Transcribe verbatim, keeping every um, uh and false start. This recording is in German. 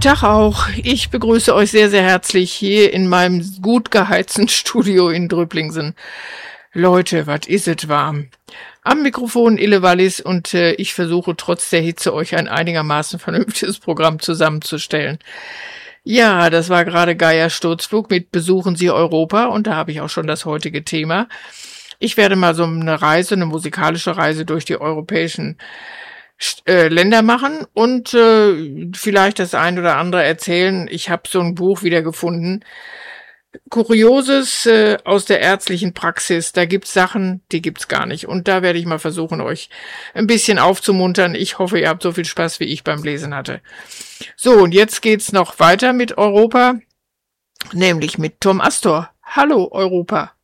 Tag auch. Ich begrüße euch sehr, sehr herzlich hier in meinem gut geheizten Studio in Dröblingsen. Leute, was ist es warm? Am Mikrofon Ille Wallis und äh, ich versuche trotz der Hitze euch ein einigermaßen vernünftiges Programm zusammenzustellen. Ja, das war gerade Geier Sturzflug mit Besuchen Sie Europa und da habe ich auch schon das heutige Thema. Ich werde mal so eine Reise, eine musikalische Reise durch die europäischen äh, Länder machen und äh, vielleicht das ein oder andere erzählen. Ich habe so ein Buch wiedergefunden. Kurioses äh, aus der ärztlichen Praxis. Da gibt's Sachen, die gibt's gar nicht. Und da werde ich mal versuchen, euch ein bisschen aufzumuntern. Ich hoffe, ihr habt so viel Spaß, wie ich beim Lesen hatte. So, und jetzt geht's noch weiter mit Europa, nämlich mit Tom Astor. Hallo, Europa.